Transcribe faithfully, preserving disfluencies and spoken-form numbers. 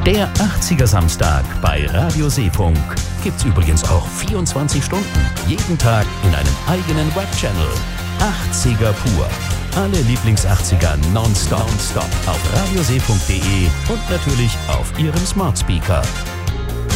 Der achtziger Samstag bei Radio Seefunk gibt's übrigens auch vierundzwanzig Stunden, jeden Tag in einem eigenen Webchannel. achtziger pur. Alle Lieblings-achtziger nonstop, nonstop auf radioseefunk punkt de und natürlich auf Ihrem Smart Speaker.